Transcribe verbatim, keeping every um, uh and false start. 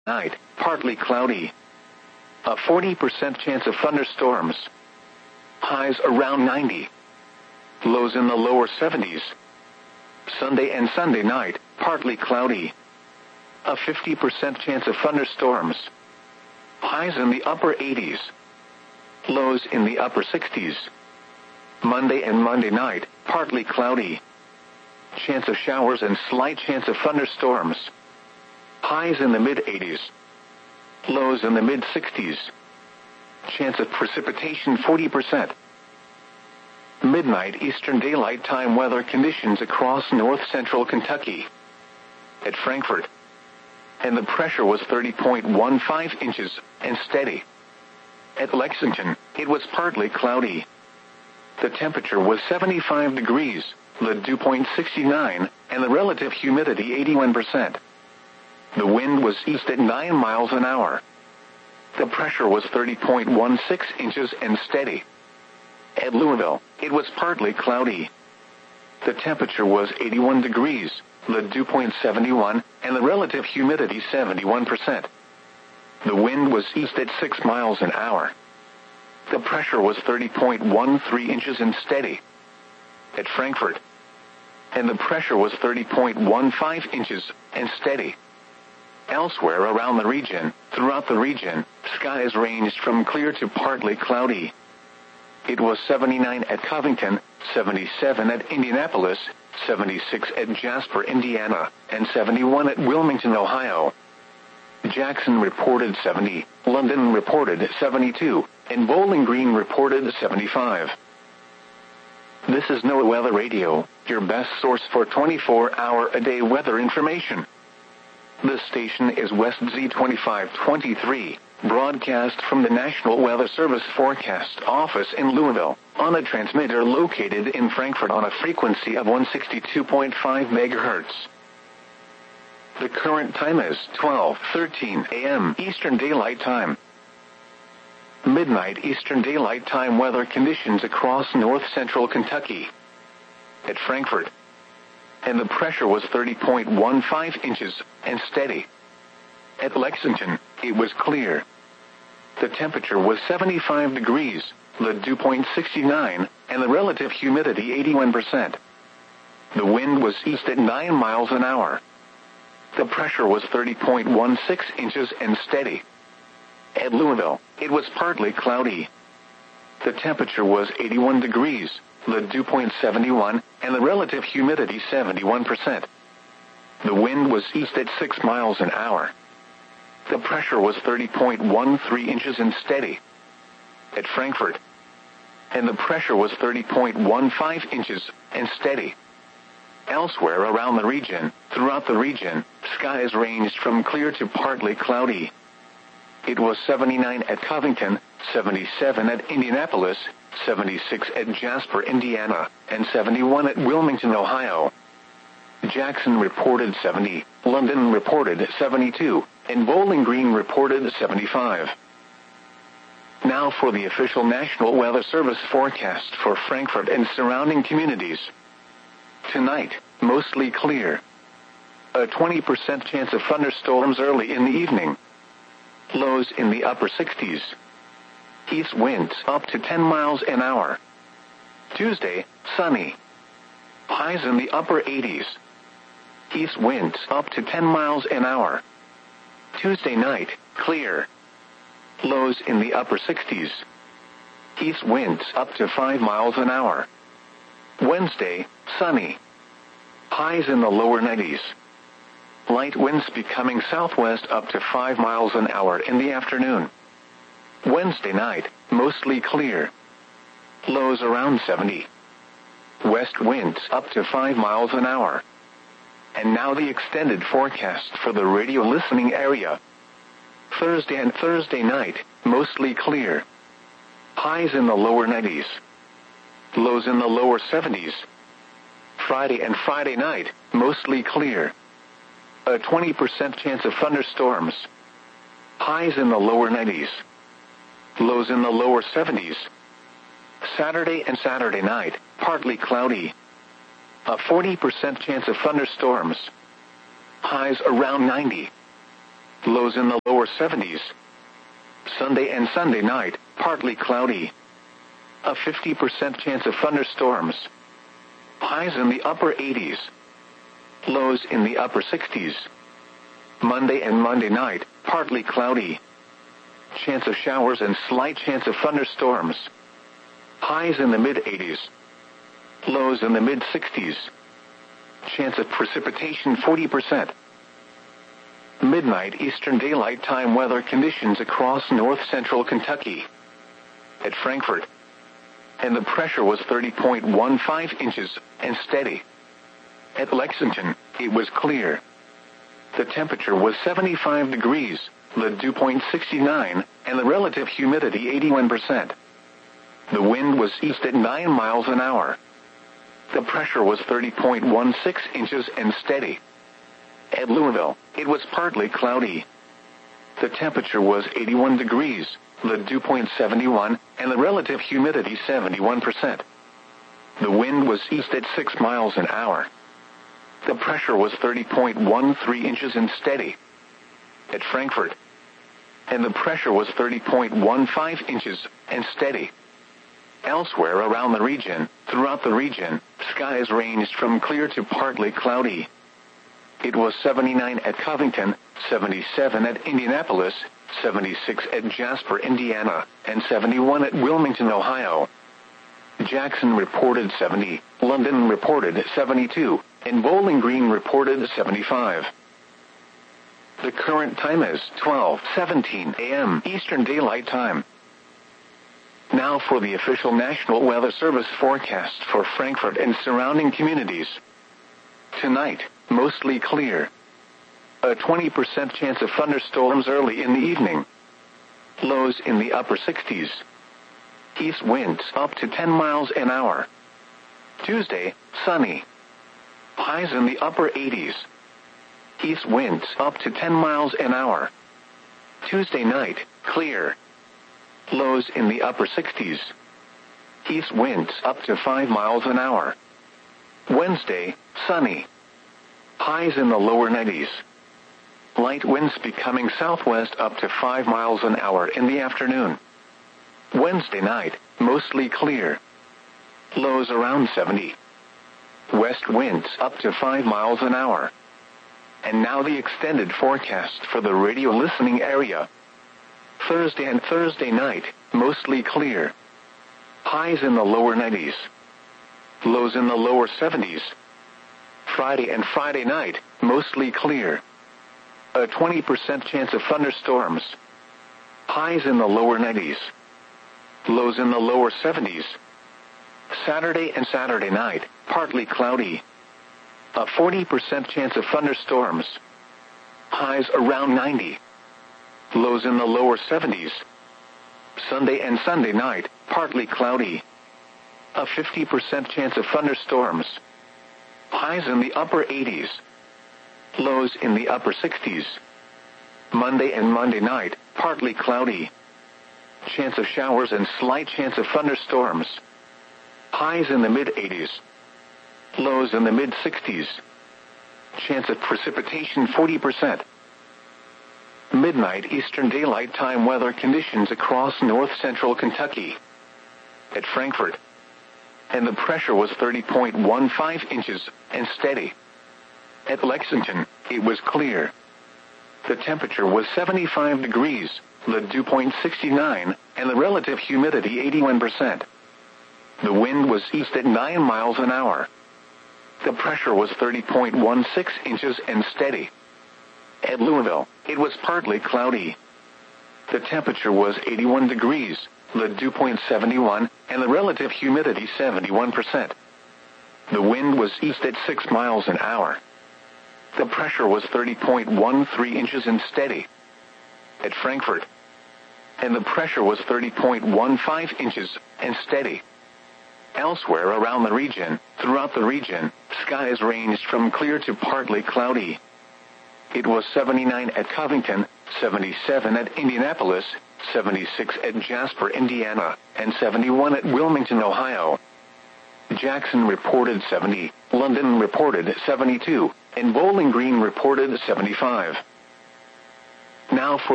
Night, partly cloudy. A forty percent chance of thunderstorms. Highs around ninety. Lows in the lower seventies. Sunday and Sunday night, partly cloudy. A fifty percent chance of thunderstorms. Highs in the upper eighties. Lows in the upper sixties. Monday and Monday night, partly cloudy. Chance of showers and slight chance of thunderstorms. Highs in the mid-eighties. Lows in the mid-sixties. Chance of precipitation forty percent. Midnight Eastern Daylight Time weather conditions across north-central Kentucky. At Frankfort. And the pressure was thirty point one five inches, and steady. At Lexington, it was partly cloudy. The temperature was seventy-five degrees, the dew point sixty-nine, and the relative humidity eighty-one percent. The wind was east at nine miles an hour. The pressure was thirty point one six inches and steady. At Louisville, it was partly cloudy. The temperature was eighty-one degrees, the dew point seventy-one, and the relative humidity seventy-one percent. The wind was east at six miles an hour. The pressure was thirty point one three inches and steady. At Frankfort. And the pressure was thirty point one five inches and steady. Elsewhere around the region, throughout the region, skies ranged from clear to partly cloudy. It was seventy-nine at Covington, seventy-seven at Indianapolis, seventy-six at Jasper, Indiana, and seventy-one at Wilmington, Ohio. Jackson reported seventy, London reported seventy-two, and Bowling Green reported seventy-five. This is NOAA Weather Radio, your best source for twenty-four hour a day weather information. This station is West Z twenty-five twenty-three, broadcast from the National Weather Service Forecast Office in Louisville, on a transmitter located in Frankfort on a frequency of one sixty-two point five megahertz. The current time is twelve thirteen a m Eastern Daylight Time. Midnight Eastern Daylight Time weather conditions across north-central Kentucky. At Frankfort. And the pressure was thirty point one five inches, and steady. At Lexington, it was clear. The temperature was seventy-five degrees, the dew point sixty-nine, and the relative humidity eighty-one percent. The wind was east at nine miles an hour. The pressure was thirty point one six inches and steady. At Louisville, it was partly cloudy. The temperature was eighty-one degrees, the dew point seventy-one, and the relative humidity seventy-one percent. The wind was east at six miles an hour. The pressure was thirty point one three inches and steady. At Frankfort. And the pressure was thirty point one five inches and steady. Elsewhere around the region, throughout the region, skies ranged from clear to partly cloudy. It was seventy-nine at Covington, seventy-seven at Indianapolis, seventy-six at Jasper, Indiana, and seventy-one at Wilmington, Ohio. Jackson reported seventy, London reported seventy-two, and Bowling Green reported seventy-five. Now for the official National Weather Service forecast for Frankfort and surrounding communities. Tonight, mostly clear. A twenty percent chance of thunderstorms early in the evening. Lows in the upper sixties. East winds up to ten miles an hour. Tuesday, sunny. Highs in the upper eighties. East winds up to ten miles an hour. Tuesday night, clear. Lows in the upper sixties. East winds up to five miles an hour. Wednesday, sunny. Highs in the lower nineties. Light winds becoming southwest up to five miles an hour in the afternoon. Wednesday night, mostly clear. Lows around seventy. West winds up to five miles an hour. And now the extended forecast for the radio listening area. Thursday and Thursday night, mostly clear. Highs in the lower nineties. Lows in the lower seventies. Friday and Friday night, mostly clear. A twenty percent chance of thunderstorms. Highs in the lower nineties. Lows in the lower seventies. Saturday and Saturday night, partly cloudy. A forty percent chance of thunderstorms. Highs around ninety. Lows in the lower seventies. Sunday and Sunday night, partly cloudy. A fifty percent chance of thunderstorms. Highs in the upper eighties. Lows in the upper sixties. Monday and Monday night, partly cloudy. Chance of showers and slight chance of thunderstorms. Highs in the mid-eighties. Lows in the mid-sixties. Chance of precipitation forty percent. Midnight Eastern Daylight Time weather conditions across north-central Kentucky. At Frankfort. And the pressure was thirty point one five inches, and steady. At Lexington, it was clear. The temperature was seventy-five degrees, the dew point sixty-nine, and the relative humidity eighty-one percent. The wind was east at nine miles an hour. The pressure was thirty point one six inches and steady. At Louisville, it was partly cloudy. The temperature was eighty-one degrees, the dew point seventy-one, and the relative humidity seventy-one percent. The wind was east at six miles an hour. The pressure was thirty point one three inches and steady. At Frankfort. And the pressure was thirty point one five inches and steady. Elsewhere around the region, throughout the region, skies ranged from clear to partly cloudy. It was seventy-nine at Covington, seventy-seven at Indianapolis, seventy-six at Jasper, Indiana, and seventy-one at Wilmington, Ohio. Jackson reported seventy, London reported seventy-two, and Bowling Green reported seventy-five. The current time is twelve seventeen a m Eastern Daylight Time. Now for the official National Weather Service forecast for Frankfort and surrounding communities. Tonight, mostly clear. A twenty percent chance of thunderstorms early in the evening. Lows in the upper sixties. East winds up to ten miles an hour. Tuesday, sunny. Highs in the upper eighties. East winds up to ten miles an hour. Tuesday night, clear. Lows in the upper sixties. East winds up to five miles an hour. Wednesday, sunny. Highs in the lower nineties. Light winds becoming southwest up to five miles an hour in the afternoon. Wednesday night, mostly clear. Lows around seventy. West winds up to five miles an hour. And now the extended forecast for the radio listening area. Thursday and Thursday night, mostly clear. Highs in the lower nineties. Lows in the lower seventies. Friday and Friday night, mostly clear. A twenty percent chance of thunderstorms. Highs in the lower nineties. Lows in the lower seventies. Saturday and Saturday night, partly cloudy. A forty percent chance of thunderstorms. Highs around ninety. Lows in the lower seventies. Sunday and Sunday night, partly cloudy. A fifty percent chance of thunderstorms. Highs in the upper eighties. Lows in the upper sixties. Monday and Monday night, partly cloudy. Chance of showers and slight chance of thunderstorms. Highs in the mid-eighties. Lows in the mid-sixties. Chance of precipitation forty percent. Midnight Eastern Daylight Time weather conditions across north-central Kentucky. At Frankfort. And the pressure was thirty point one five inches, and steady. At Lexington, it was clear. The temperature was seventy-five degrees, the dew point sixty-nine, and the relative humidity eighty-one percent. The wind was east at nine miles an hour. The pressure was thirty point one six inches and steady. At Louisville, it was partly cloudy. The temperature was eighty-one degrees, the dew point seventy-one, and the relative humidity seventy-one percent. The wind was east at six miles an hour. The pressure was thirty point one three inches and steady. At Frankfort. And the pressure was thirty point one five inches and steady. Elsewhere around the region, throughout the region, skies ranged from clear to partly cloudy. It was seventy-nine at Covington, seventy-seven at Indianapolis, seventy-six at Jasper, Indiana, and seventy-one at Wilmington, Ohio. Jackson reported seventy, London reported seventy-two, and Bowling Green reported seventy-five. Now for